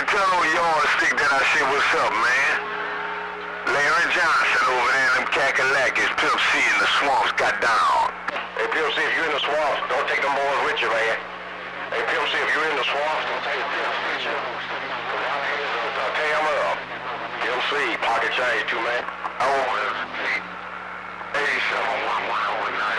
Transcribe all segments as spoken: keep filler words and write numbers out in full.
tell old yardstick that I said what's up, man. Larry Johnson over there in them Kakalakis, Pimp C in the swamps got down. Hey, Pimp C, if you're in the swamps, don't take them boys with you, man. Hey, Pimp C, if you're in the swamps, don't take the Pimp C with you. I'll tear them up. Pimp C, pocket change too, man. I want eighty-seven one one one nine.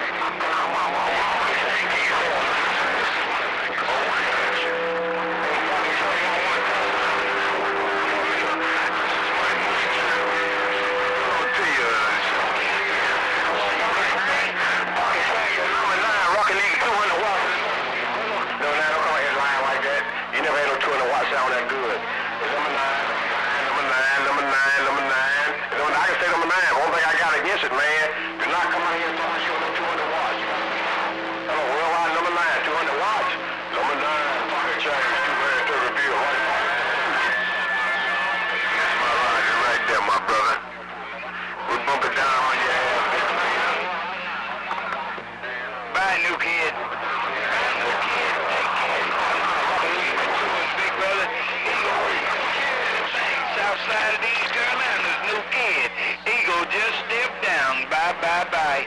Sound that good. It's number nine, number nine, number nine, number nine. I can say number nine. One thing I got against it, man. Do not come out here and talk about you on two hundred watts. Hello, worldwide number nine, two hundred watts. Number nine, pocket change, two very to review. Right, right there, my brother. We bump it down on your ass. Bye, new kid. Southside of these Carolinas, new kid. Eagle just stepped down. Bye, bye, bye.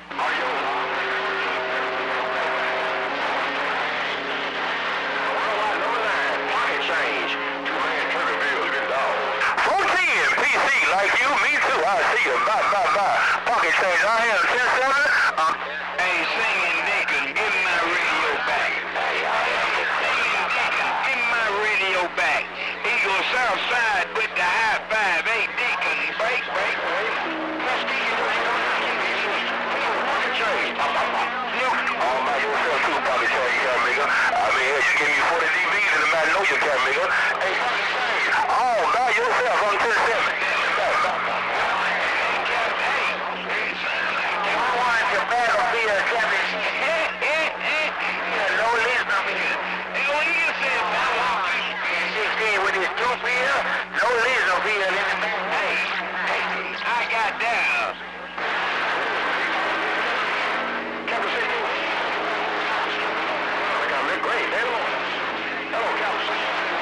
fourteen, P C, like you, me too. I see you. Bye, bye, bye. Pocket change. I am ten seven. Um, hey, singing Deacon, give me my radio back. Singing Deacon, give me my radio back. Eagle Southside with the high five. Hey, Deacon, break, break, break. Oh, man, you yourself too, pocket change, you can't make her. I mean, you give me forty D Bs and the man know you can't make her. Hey, oh, man, yourself, I'm ten seven. No laser field in the back. Hey, hey, I got down. Captain City. I got Rick Gray. Hello. Hello, Captain.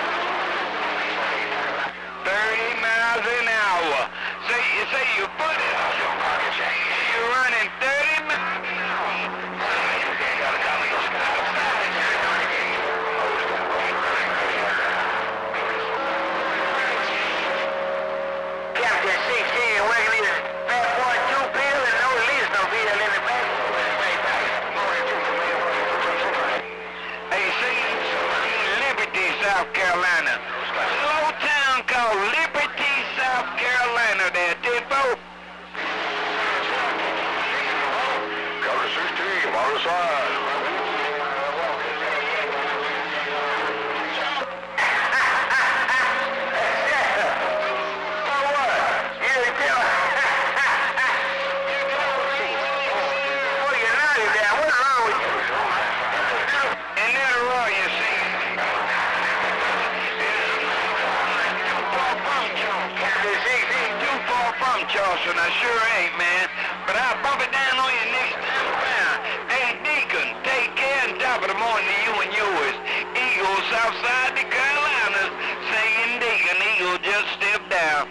thirty miles an hour. Say, you say you put it on your pocket change. You're running thirty miles an hour. South Carolina. Little town called Liberty, South Carolina there, Depot. Cover sixteen, on the side. Charleston, I sure ain't, man. But I'll bump it down on you next time around. Hey, Deacon, take care and top of the morning to you and yours. Eagle, Southside the Carolinas, singing Deacon. Eagle just stepped down.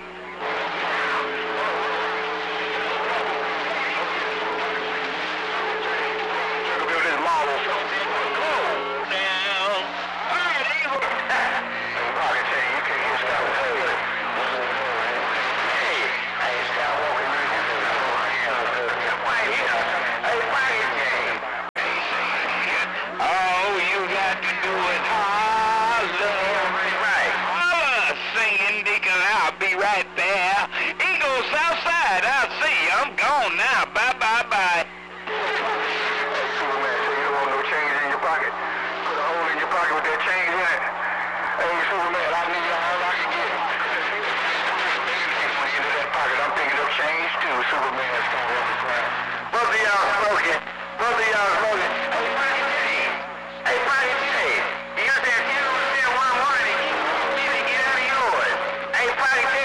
Right there. Eagle Southside, I'll see you. I'm gone now. Bye, bye, bye. Hey, Superman, so you don't want no change in your pocket. Put a hole in your pocket with that change in it. Hey, Superman, I need all I can get. When you get in that pocket, I'm picking up change too. Superman's gonna walk around. Both of y'all smoking. Both of y'all smoking. Hey, Frankie J. Hey, Frankie J. You said you don't say one word and you need to get out of yours. Hey, Frankie J.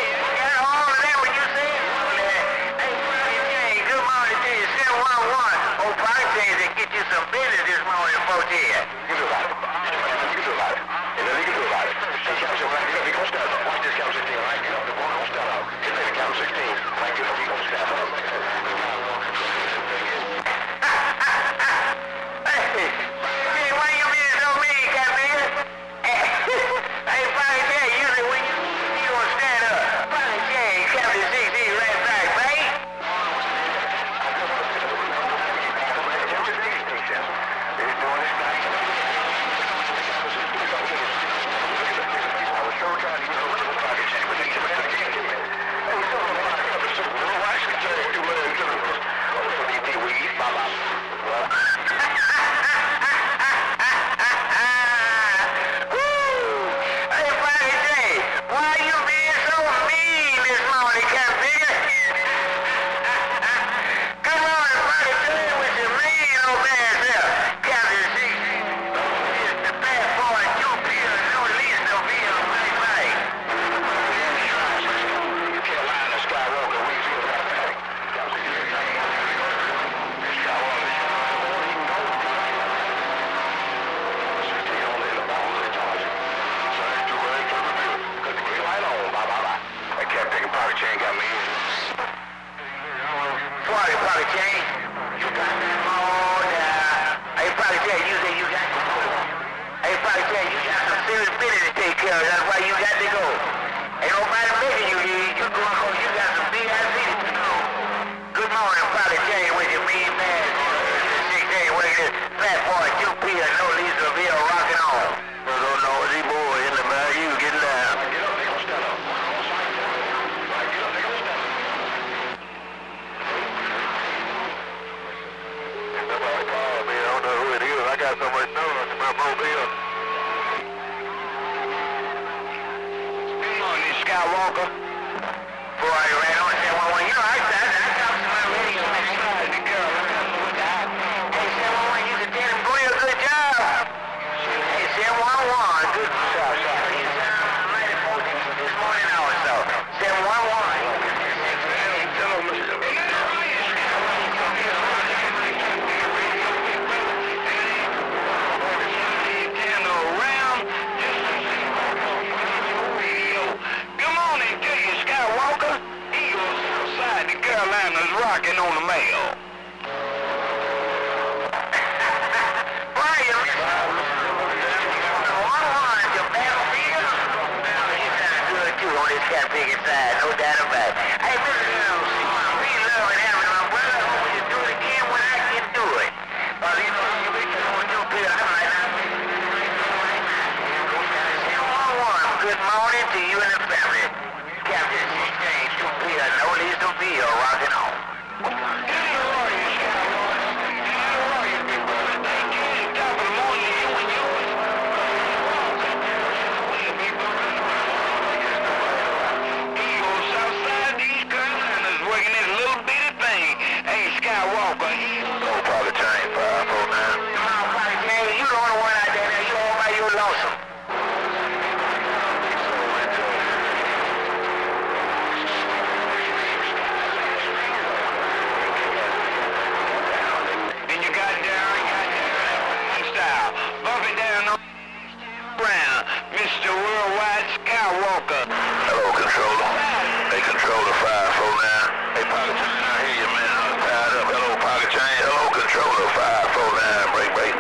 Get you some business this morning, folks here. You can do about it. You can do about it. And then you can do about it. care of. That's why you got to go. Ain't nobody making you leave. You going because you got some big ass cities to go. Good morning, Father Jane with your mean man. six eight, working this platform, two P, no leads of Ville, rocking on. No, no, no, Z-boy in the back, you getting down. Get up, they gon' stand up. Get up, they gon' stand up. Somebody called me, I don't know who it is. I got so much noise in my mobile. Good morning, Skywalker. Boy, you ran on seven one one. You know, I said, I talked to my radio, man. The girl, Hey, seven one one, you can tell him, boy, a good job. Hey, seven one one, good job. You sound mighty potent this morning also. seven one one. Hello, Mister Carolinas rocking on the mail. Why you one one to Battlefield? You sound good too on this cat picking side, no doubt about it. Hey, Mister we love and having my brother. Will you do it again when I can do it? Well, you know, you make it on do good. I'm right now. seven one one, good morning to you and the family. Captain sixteen, two P, no leads to Ville, rocking on. Mister Worldwide Skywalker. Hello, controller. Hey, controller five four nine. Hey, Pocket Chain, I hear you, man. I'm tied up. Hello, Pocket Chain. Hello, controller five four nine. Break, break.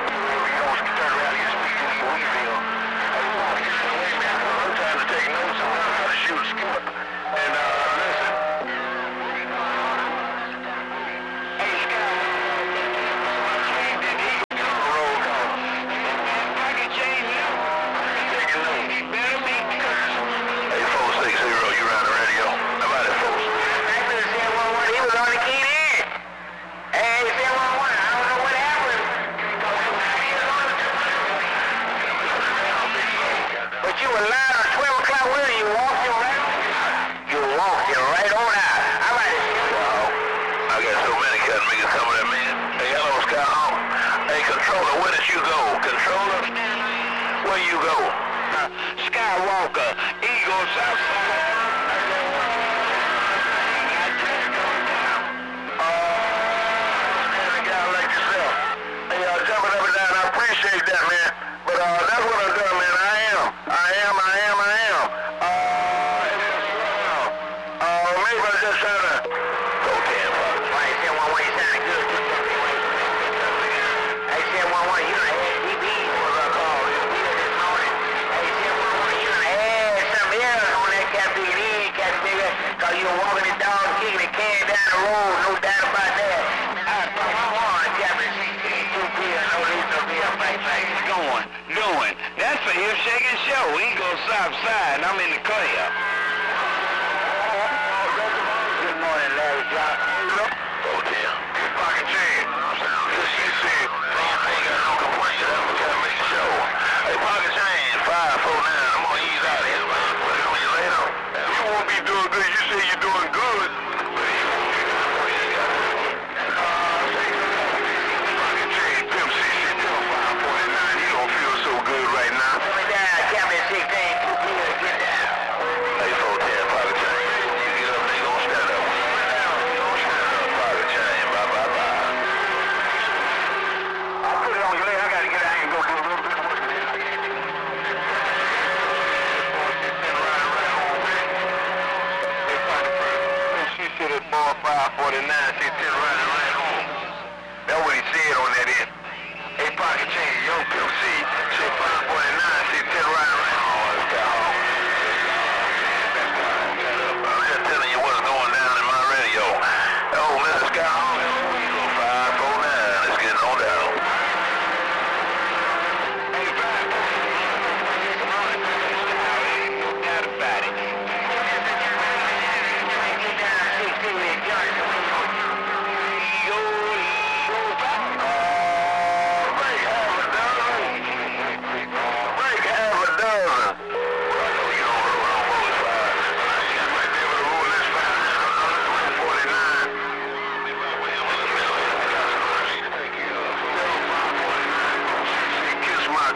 I'm trying to take notes on how to shoot skip. And, uh, listen. Hey, Skywalker. Roll call. Pocket Chain, Taking notes. he better be Hey, four six zero, you around the radio? How about it, folks? He was on the key in. Hey, seven one one, I don't know what happened. But you were live at twelve o'clock with you walked it right You walked it right on out. How about it? Wow. I got so many cats making some of that, man. Hey, hello, Skyhawk. Hey, controller, where did you go? Controller? Where you go? uh, Skywalker, Eagle, Southside. Appreciate that, man. But uh, that's what I'm doing, man. I am. I am, I am, I am. Uh, uh, maybe I'm just trying to go ten bucks. Why, seven one one, you sounding good. Hey, seven one one, you done had D B. What I call it? This morning. Hey, seven one one, you done had something else on that cat big in, cat bigger. Cause you were walking the dog, kicking the can down the road, no doubt about that. seven one one, Captain sixteen, two P, no leads to Ville, bang, bang. Going, doing. That's for Hip Shaking Show. Eagle, Southside. I'm in the clear. Good morning, Larry John. Oh, damn. Pocket Chain. This you see, man, I ain't got no complaints. That's what gotta make the show. Hey, Pocket Chain, five four nine. I'm gonna ease out of here, man. Put it on you later. You won't be doing good. You say you're doing good. Pocket Chain, Pimp C C, tell five forty-nine. He don't feel so good right now. Get down, Captain sixteen. Get down.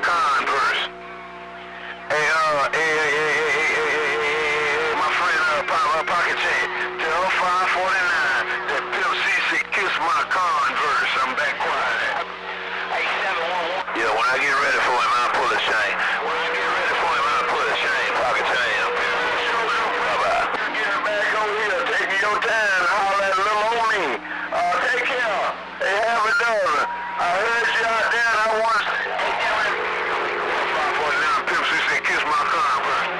Converse. Hey, uh, hey, hey, hey, hey, hey, hey, hey, hey, my friend, uh, uh, Pocket Chain, tell five forty-nine that Pimp C C kiss my Converse. I'm back quiet. Hey, seven one one. Yeah, when I get ready for him, I'll pull a chain. When I get ready for him, I'll pull a chain. Pocket Chain. Bye-bye. Get back over here. Take your time. Holler at little old me. Uh, take care. Hey, have a dozen. I heard you out there and I want to... five forty-nine Pimp C C kiss my Converse.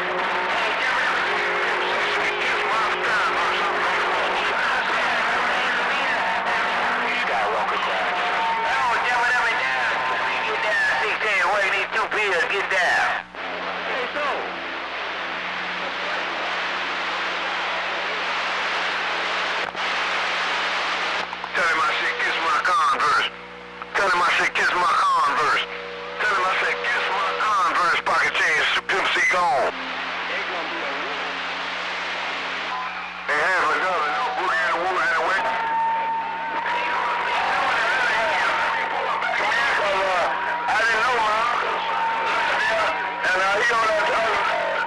Skywalker down. Oh, damn it, every down. Get down, sixteen, where these two pills, get down. Hey, so. Tell him I said kiss my Converse. Tell him I said kiss my Converse. Tell him I said kiss my Converse. Pocket Chain, Pimp C gone. They have another. No boogie in the woods anyway. I didn't know, man. And uh, he on that time.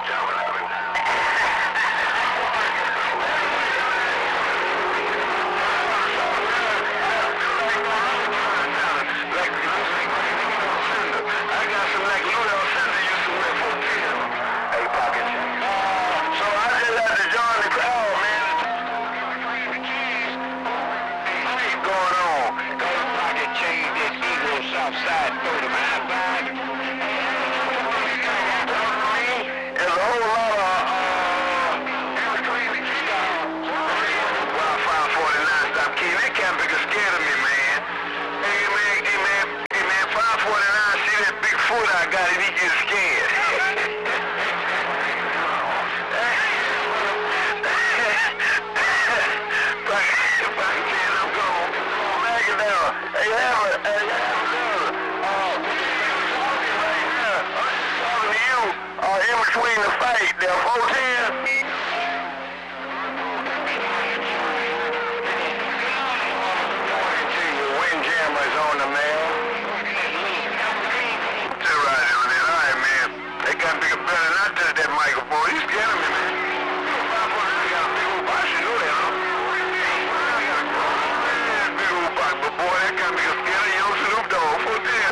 Southside, throw them high five. There's a whole lot of, uh, in between the keys. Well, five forty-nine, stop keeping. That cat bigger scared of me, man. Hey, man, hey, man, hey, man, five forty-nine, see that big foot I got and he gets scared. I'm going. Back it down. Hey, have it. Hey, have it. Uh, in between the fight, there four ten. Windjammer's on the mail. Still right on it. All right, man. They got bigger better than I touch that microphone. He's scared of me, man. I should know that, huh? Big old box, but boy, that got me scared of young Snoop Dogg. four ten.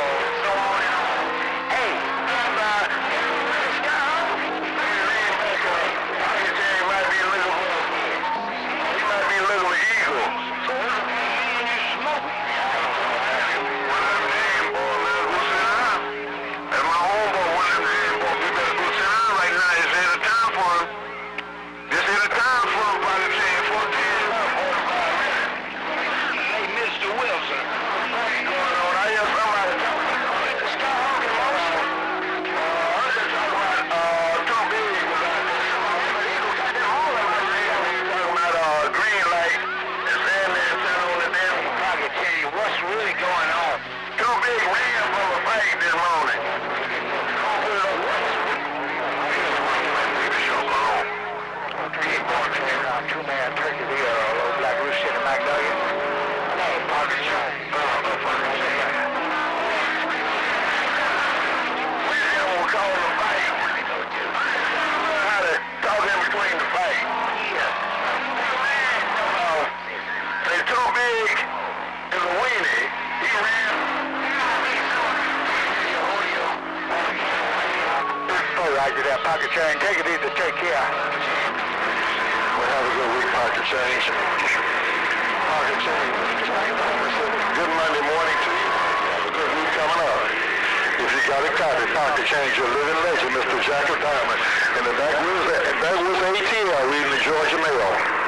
Pocket Chain, take it easy, take care. Well, have a good week, Pocket Chain. Pocket Chain. Good Monday morning to you. Have a good week coming up. If you got a copy, Pocket Chain, your living legend, Mister Jack of Diamond. And the back was, back was A T L reading the Georgia Mail.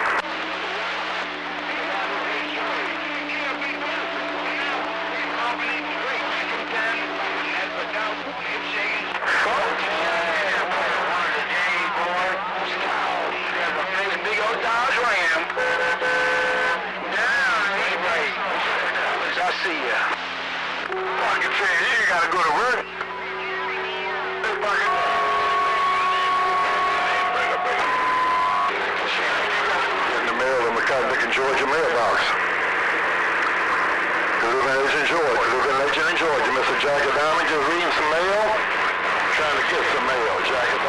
Pocket Chain, you ain't gotta go to work. In the mail, the McCutcheon, Georgia mailbox. Living legend in Georgia, living legend in Georgia, Mister Jack of Diamond, just reading some mail. Trying to get some mail, Jack of